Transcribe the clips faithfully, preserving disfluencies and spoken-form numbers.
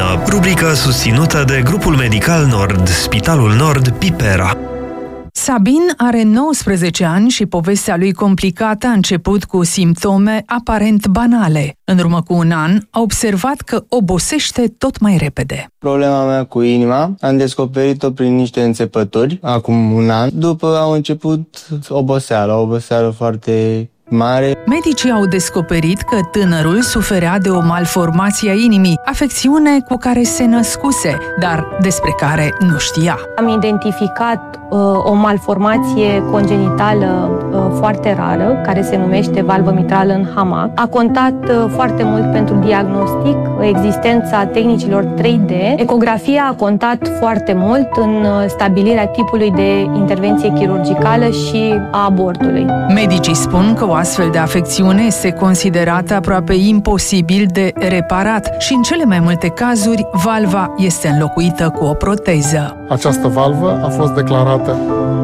Medicină, rubrica susținută de Grupul Medical Nord, Spitalul Nord, Pipera. Sabin are nouăsprezece ani și povestea lui complicată a început cu simptome aparent banale. În urmă cu un an, a observat că obosește tot mai repede. Problema mea cu inima am descoperit-o prin niște înțepături, acum un an. După au început oboseală, oboseală foarte mare. Medicii au descoperit că tânărul suferea de o malformație a inimii, afecțiune cu care se născuse, dar despre care nu știa. Am identificat uh, o malformație congenitală uh, foarte rară, care se numește valvă mitrală în hamac. A contat uh, foarte mult pentru diagnostic, existența tehnicilor trei D. Ecografia a contat foarte mult în uh, stabilirea tipului de intervenție chirurgicală și a abortului. Medicii spun că o astfel de afecțiune este considerată aproape imposibil de reparat și în cele mai multe cazuri valva este înlocuită cu o proteză. Această valvă a fost declarată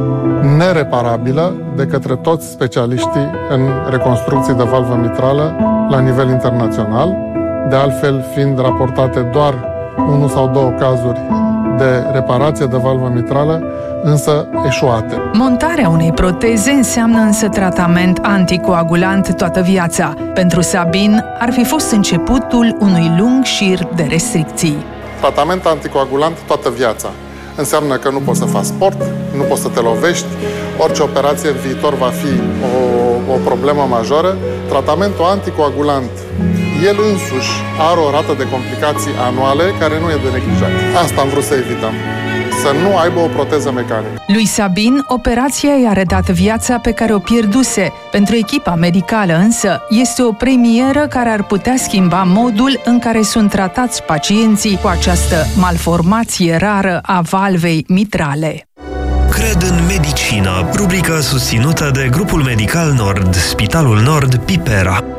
nereparabilă de către toți specialiștii în reconstrucții de valvă mitrală la nivel internațional, de altfel fiind raportate doar unul sau două cazuri de reparație de valvă mitrală, însă eșuate. Montarea unei proteze înseamnă însă tratament anticoagulant toată viața. Pentru Sabin ar fi fost începutul unui lung șir de restricții. Tratament anticoagulant toată viața înseamnă că nu poți să faci sport, nu poți să te lovești, orice operație în viitor va fi o, o problemă majoră. Tratamentul anticoagulant, el însuși are o rată de complicații anuale care nu e de neglijat. Asta am vrut să evităm. Să nu aibă o proteză mecanică. Lui Sabin, operația i-a redat viața pe care o pierduse. Pentru echipa medicală însă, este o premieră care ar putea schimba modul în care sunt tratați pacienții cu această malformație rară a valvei mitrale. Cred în medicină, rubrica susținută de Grupul Medical Nord, Spitalul Nord, Pipera.